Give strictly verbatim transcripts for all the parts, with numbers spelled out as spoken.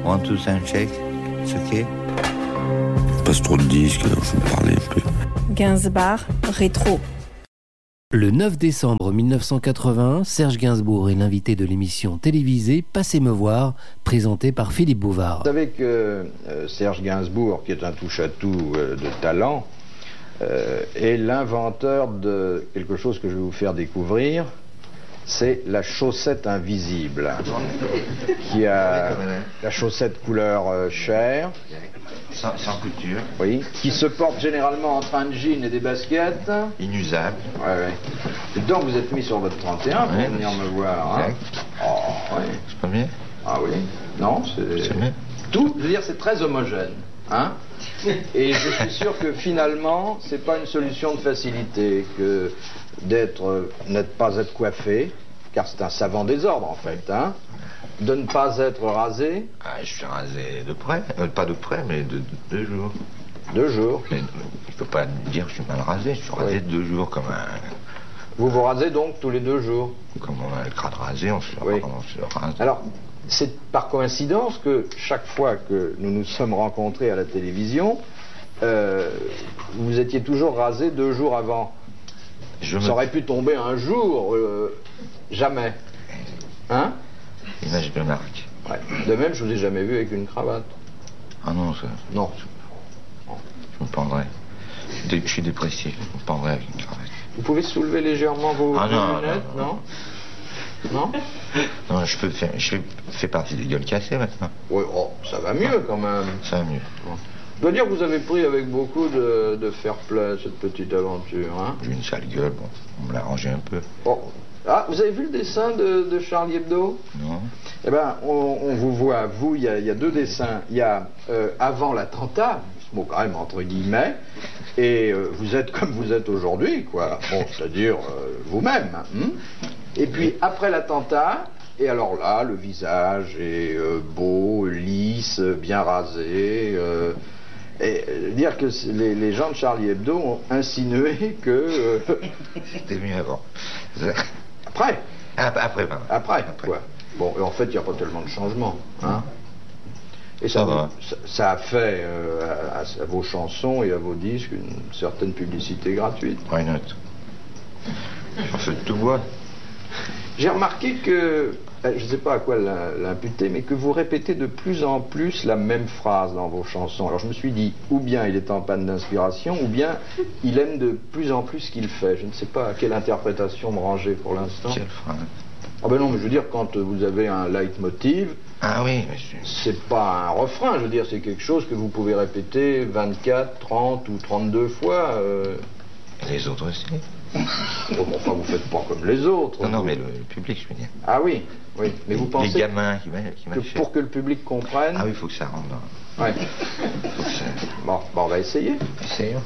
One, two, sound check. It's okay. Je passe trop de disques, alors je vais me parler un peu. Gainsbar rétro. Le neuf décembre mille neuf cent quatre-vingt-un, Serge Gainsbourg est l'invité de l'émission télévisée Passez me voir, présentée par Philippe Bouvard. Vous savez que euh, Serge Gainsbourg, qui est un touche-à-tout euh, de talent, euh, est l'inventeur de quelque chose que je vais vous faire découvrir. C'est la chaussette invisible, qui a la chaussette couleur euh, chair, Sans, sans couture. oui, qui se porte généralement entre un jean et des baskets. Inusable. Ouais, ouais. Et donc vous êtes mis sur votre trente et un pour Ouais, venir me voir. Hein. Oh, ouais. C'est pas bien. Ah oui. Non, c'est... C'est bien. Tout, je veux dire, c'est très homogène. Hein. Et je suis sûr que finalement, c'est pas une solution de facilité que d'être, ne pas être coiffé, car c'est un savant désordre en fait, hein, de ne pas être rasé. Ah, je suis rasé de près. Euh, pas de près, mais de, de deux jours. Deux jours. Mais il faut pas dire que je suis mal rasé. Je suis rasé Oui. de deux jours comme un... Vous vous rasez donc tous les deux jours. Comme on a le crâne rasé, on se, Oui. on se rase. Alors, c'est par coïncidence que chaque fois que nous nous sommes rencontrés à la télévision, euh, vous étiez toujours rasé deux jours avant. je Ça me... aurait pu tomber un jour, euh, jamais. Hein? Image de marque. Ouais. De même, je vous ai jamais vu avec une cravate. Ah non, ça... Non. Je me pendrais. Dé- Je suis dépressif. Je me pendrais avec une cravate. Vous pouvez soulever légèrement vos, Ah vos non, lunettes, non, non? Non? Non, je peux faire... Je fais, fais partie des gueules cassées maintenant. Oui, oh, ça va mieux quand même. Ça va mieux. Je dois dire que vous avez pris avec beaucoup de, de fair play cette petite aventure, hein? J'ai une sale gueule, bon. On me l'a rangé un peu. Oh. Ah, vous avez vu le dessin de, de Charlie Hebdo? Non? Eh bien, on, on vous voit, vous, il y, a- il y a deux dessins. Il y a euh, avant l'attentat, ce mot quand même entre guillemets, et euh, vous êtes comme vous êtes aujourd'hui, quoi. Bon, c'est-à-dire euh, vous-même. Hein. Et puis après l'attentat, et alors là, le visage est euh, beau, lisse, bien rasé. Euh, et euh, dire que c'est- les, les gens de Charlie Hebdo ont insinué que... euh, C'était mieux avant. après, Ah, après, pardon. après, quoi. Bon, et en fait, il n'y a pas tellement de changements. Hein. Et ça, Ça va. ça, ça a fait euh, à, à- à vos chansons et à vos disques une certaine publicité gratuite. Why not? En fait, tout bois. J'ai remarqué que, euh, je ne sais pas à quoi l'im- l'imputer, mais que vous répétez de plus en plus la même phrase dans vos chansons. Alors je me suis dit, ou bien il est en panne d'inspiration, ou bien il aime de plus en plus ce qu'il fait. Je ne sais pas à quelle interprétation me ranger pour l'instant. Quelle phrase? Ah ben non, mais je veux dire, quand vous avez un leitmotiv, Ah oui, monsieur. c'est pas un refrain, je veux dire, c'est quelque chose que vous pouvez répéter vingt-quatre, trente ou trente-deux fois. Euh... Les autres aussi. Bon, enfin, vous faites pas comme les autres. Non, non, mais le, le public, je veux dire. Ah oui, oui. Mais vous Les pensez gamins qui m'a qui que m'achètent. pour que le public comprenne... Ah oui, il faut que ça rentre dans... Ouais. Faut que ça... Bon, bon, on va essayer. Essayons.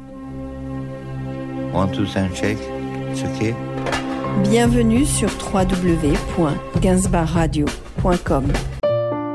One, two, sound check. It's okay. Bienvenue sur w w w point gainsbar radio point com.